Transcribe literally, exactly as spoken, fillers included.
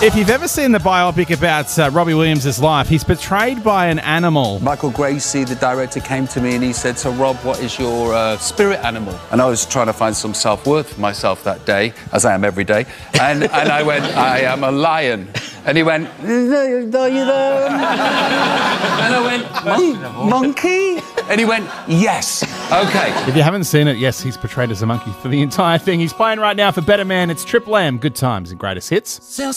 If you've ever seen the biopic about uh, Robbie Williams' life, he's portrayed by an animal. Michael Gracie, the director, came to me and he said, "So Rob, what is your uh, spirit animal?" And I was trying to find some self-worth for myself that day, as I am every day. And, and I went, "I am a lion." And he went, "No, you don't." And I went, Mon- "Monkey?" And he went, "Yes." Okay. If you haven't seen it, yes, he's portrayed as a monkey for the entire thing. He's playing right now for Better Man. It's Triple M, Good Times and Greatest Hits.